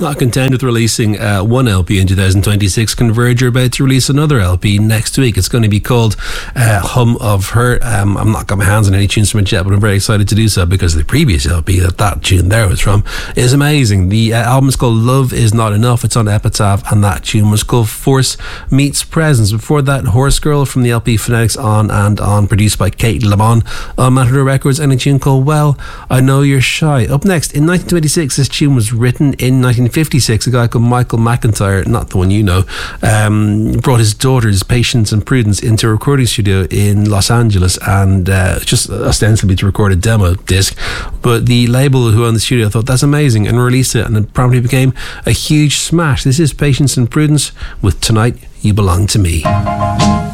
Not content with releasing one LP in 2026, Converge are about to release another LP next week. It's going to be called Hum of Her. I'm not got my hands on any tunes from it yet, but I'm very excited to do so because the previous LP that tune there was from is amazing. The album is called Love Is Not Enough. It's on Epitaph, and that tune was called Force Meets Presence. Before that, Horse Girl from the LP Phonetics On and On, produced by Kate Lamont on Matador Records, and a tune called Well, I Know You're Shy. Up next, in 1926, this tune was written. In 1956, a guy called Michael McIntyre, not the one you know, brought his daughters Patience and Prudence into a recording studio in Los Angeles, and just ostensibly to record a demo disc. But the label who owned the studio thought that's amazing and released it, and it promptly became a huge smash. This is Patience and Prudence with Tonight You Belong to Me.